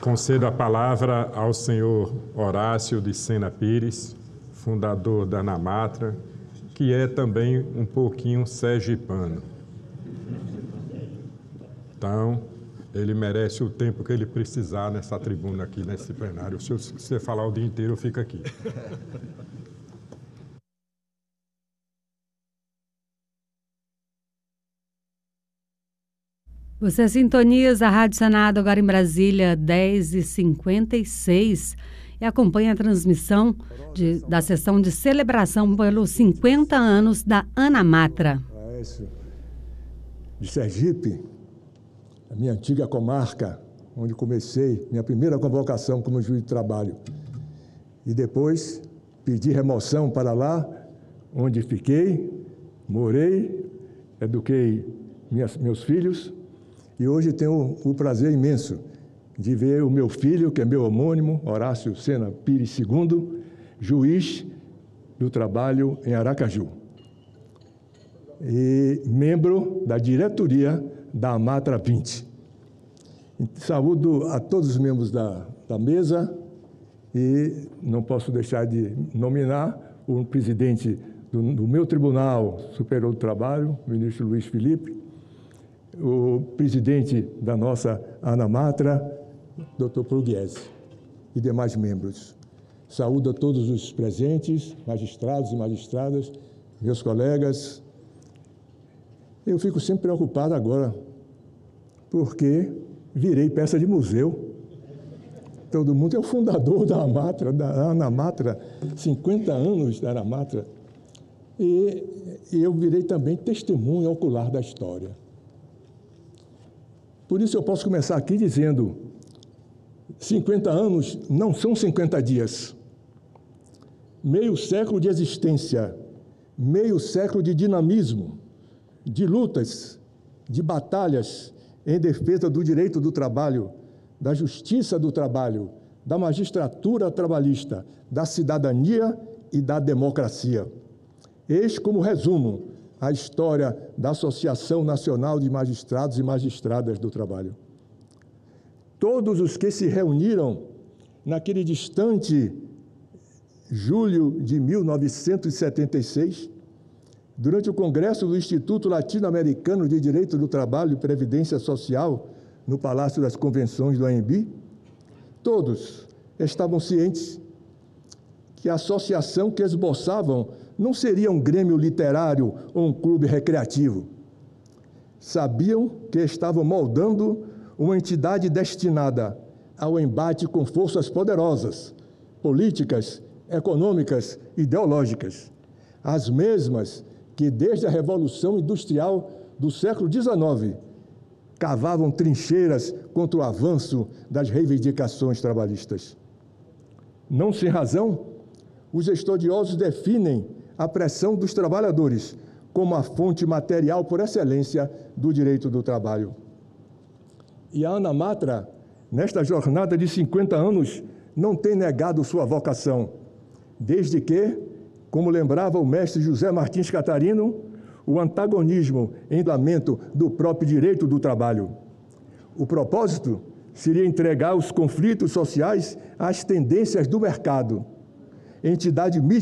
Concedo a palavra ao senhor Horácio de Sena Pires, fundador da ANAMATRA, que é também um pouquinho sergipano. Então, ele merece o tempo que ele precisar nessa tribuna aqui, nesse plenário. Se você falar o dia inteiro, eu fico aqui. Você sintoniza a Rádio Senado agora em Brasília, 10h56, e acompanha a transmissão da sessão de celebração pelos 50 anos da ANAMATRA. De Sergipe, a minha antiga comarca, onde comecei minha primeira convocação como juiz de trabalho. E depois pedi remoção para lá, onde fiquei, morei, eduquei meus filhos. E hoje tenho o prazer imenso de ver o meu filho, que é meu homônimo, Horácio Sena Pires II, juiz do trabalho em Aracaju. E membro da diretoria da ANAMATRA 20. Saúdo a todos os membros da mesa e não posso deixar de nominar o presidente do meu Tribunal Superior do Trabalho, o ministro Luiz Felipe, o presidente da nossa ANAMATRA, Dr. Pugliese, e demais membros. Saúdo a todos os presentes, magistrados e magistradas, meus colegas. Eu fico sempre preocupado agora, porque virei peça de museu. Todo mundo é o fundador da ANAMATRA, 50 anos da ANAMATRA. E eu virei também testemunha ocular da história. Por isso eu posso começar aqui dizendo, 50 anos não são 50 dias. Meio século de existência, meio século de dinamismo, de lutas, de batalhas em defesa do direito do trabalho, da justiça do trabalho, da magistratura trabalhista, da cidadania e da democracia. Eis como resumo a história da Associação Nacional de Magistrados e Magistradas do Trabalho. Todos os que se reuniram naquele distante julho de 1976, durante o Congresso do Instituto Latino-Americano de Direito do Trabalho e Previdência Social, no Palácio das Convenções do ANB, todos estavam cientes que a associação que esboçavam não seria um grêmio literário ou um clube recreativo. Sabiam que estavam moldando uma entidade destinada ao embate com forças poderosas, políticas, econômicas, ideológicas, as mesmas que, desde a Revolução Industrial do século XIX, cavavam trincheiras contra o avanço das reivindicações trabalhistas. Não sem razão, os estudiosos definem a pressão dos trabalhadores como a fonte material por excelência do direito do trabalho. E a ANAMATRA, nesta jornada de 50 anos, não tem negado sua vocação, desde que, como lembrava o mestre José Martins Catarino, o antagonismo em lamento do próprio direito do trabalho. O propósito seria entregar os conflitos sociais às tendências do mercado, entidade